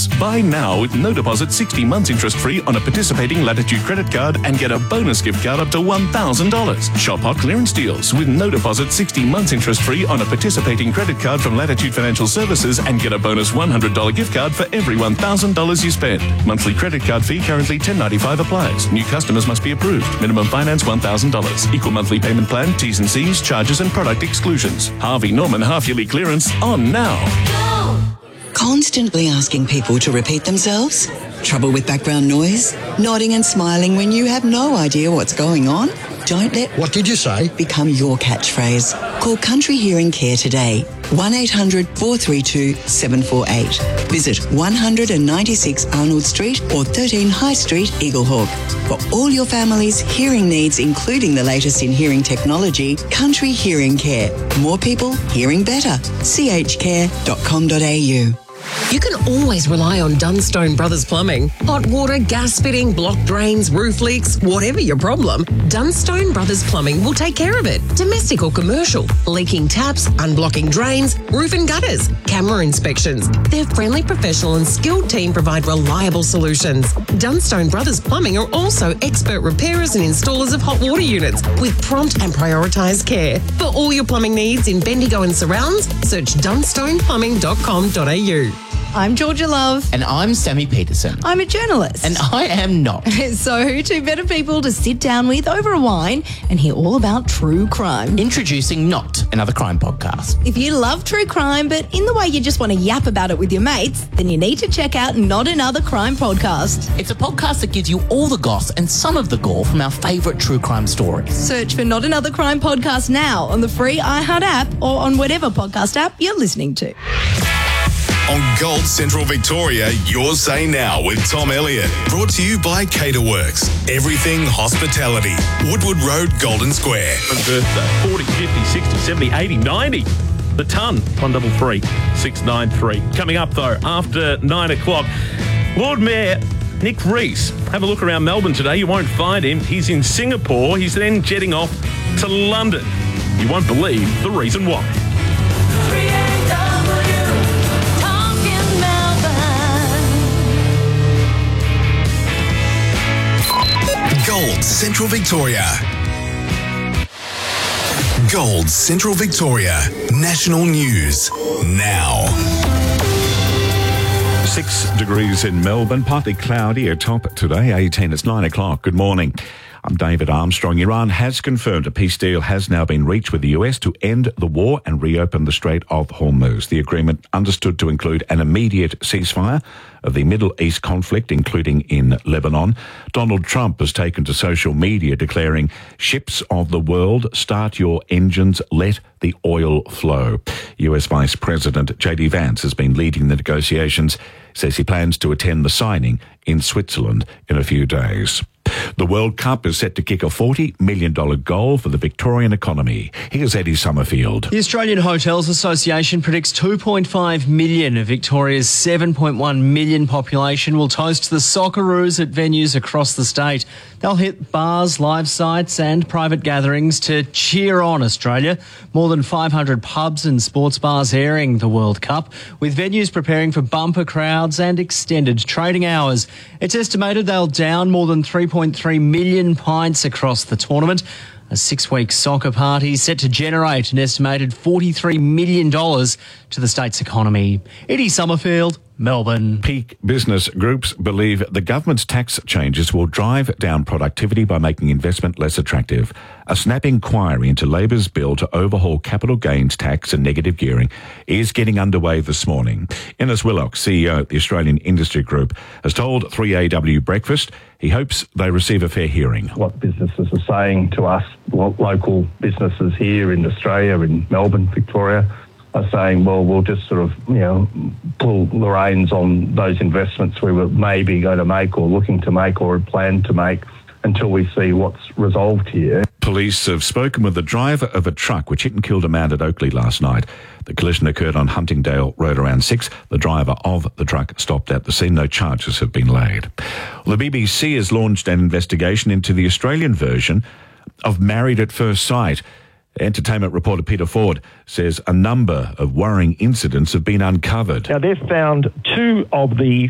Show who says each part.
Speaker 1: clearance. Buy now with no deposit, 60 months interest-free on a participating Latitude credit card and get a bonus gift card up to $1,000. Shop hot clearance deals with no deposit, 60 months interest-free on a participating credit card from Latitude Financial Services and get a bonus $100 gift card for every $1,000 you spend. Monthly credit card fee currently $10.95 applies. New customers must be approved. Minimum finance $1,000. Equal monthly payment plan, T's and C's, charges and product exclusions. Harvey Norman half-yearly clearance on now.
Speaker 2: Constantly asking people to repeat themselves? Trouble with background noise? Nodding and smiling when you have no idea what's going on? Don't let
Speaker 3: What did you say?
Speaker 2: become your catchphrase. Call Country Hearing Care today. 1-800-432-748. Visit 196 Arnold Street or 13 High Street, Eaglehawk. For all your family's hearing needs, including the latest in hearing technology, Country Hearing Care. More people hearing better. chcare.com.au.
Speaker 4: You can always rely on Dunstone Brothers Plumbing. Hot water, gas fitting, blocked drains, roof leaks, whatever your problem, Dunstone Brothers Plumbing will take care of it. Domestic or commercial, leaking taps, unblocking drains, roof and gutters, camera inspections. Their friendly, professional and skilled team provide reliable solutions. Dunstone Brothers Plumbing are also expert repairers and installers of hot water units with prompt and prioritised care. For all your plumbing needs in Bendigo and surrounds, search dunstoneplumbing.com.au.
Speaker 5: I'm Georgia Love.
Speaker 6: And I'm Sammy Peterson.
Speaker 5: I'm a journalist.
Speaker 6: And I am not.
Speaker 5: So, two better people to sit down with over a wine and hear all about true crime.
Speaker 6: Introducing Not Another Crime Podcast.
Speaker 5: If you love true crime, but in the way you just want to yap about it with your mates, then you need to check out Not Another Crime Podcast.
Speaker 6: It's a podcast that gives you all the goss and some of the gore from our favourite true crime stories.
Speaker 5: Search for Not Another Crime Podcast now on the free iHeart app or on whatever podcast app you're listening to.
Speaker 1: On Gold Central Victoria, your say now with Tom Elliott. Brought to you by Caterworks. Everything hospitality. Woodward Road, Golden Square.
Speaker 7: Birthday 40, 50, 60, 70, 80, 90. The ton, 133 693. Coming up, though, after 9 o'clock, Lord Mayor Nick Rees. Have a look around Melbourne today. You won't find him. He's in Singapore. He's then jetting off to London. You won't believe the reason why.
Speaker 1: Gold Central Victoria. Gold Central Victoria. National news now.
Speaker 8: 6 degrees in Melbourne, partly cloudy, a top today, 18. It's 9 o'clock. Good morning. I'm David Armstrong. Iran has confirmed a peace deal has now been reached with the US to end the war and reopen the Strait of Hormuz. The agreement understood to include an immediate ceasefire of the Middle East conflict, including in Lebanon. Donald Trump has taken to social media declaring, "Ships of the world, start your engines, let the oil flow." US Vice President J.D. Vance has been leading the negotiations, says he plans to attend the signing in Switzerland in a few days. The World Cup is set to kick a $40 million goal for the Victorian economy. Here's Eddie Summerfield.
Speaker 9: The Australian Hotels Association predicts 2.5 million of Victoria's 7.1 million population will toast the Socceroos at venues across the state. They'll hit bars, live sites and private gatherings to cheer on Australia. More than 500 pubs and sports bars airing the World Cup, with venues preparing for bumper crowds and extended trading hours. It's estimated they'll down more than 3.3 million pints across the tournament. A 6-week soccer party set to generate an estimated $43 million to the state's economy. Eddie Summerfield, Melbourne.
Speaker 8: Peak business groups believe the government's tax changes will drive down productivity by making investment less attractive. A snap inquiry into Labor's bill to overhaul capital gains tax and negative gearing is getting underway this morning. Innes Willock, CEO at the Australian Industry Group, has told 3AW Breakfast he hopes they receive a fair hearing.
Speaker 10: What businesses are saying to us, local businesses here in Australia, in Melbourne, Victoria, are saying, well, we'll just sort of, pull the reins on those investments we were maybe going to make or looking to make or plan to make until we see what's resolved here.
Speaker 8: Police have spoken with the driver of a truck which hit and killed a man at Oakley last night. The collision occurred on Huntingdale Road around 6. The driver of the truck stopped at the scene. No charges have been laid. Well, the BBC has launched an investigation into the Australian version of Married at First Sight. Entertainment reporter Peter Ford says a number of worrying incidents have been uncovered.
Speaker 10: Now, they've found 2 of the